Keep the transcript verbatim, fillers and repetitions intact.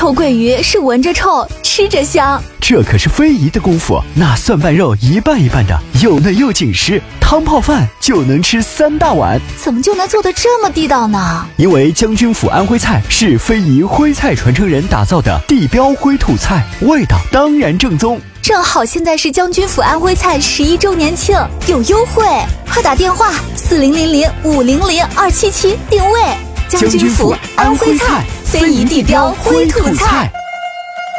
头桂鱼是闻着臭，吃着香。 这可是非遗的功夫，那蒜瓣肉一半一半的，又嫩又紧实，汤泡饭就能吃三大碗。 怎么就能做得这么地道呢？ 因为将军府安徽菜是非遗徽菜传承人打造的地标徽土菜，味道当然正宗。 正好现在是将军府安徽菜十一周年庆，有优惠，快打电话四零零零五零零二七七定位。 将军府安徽菜，非遗地标徽土菜。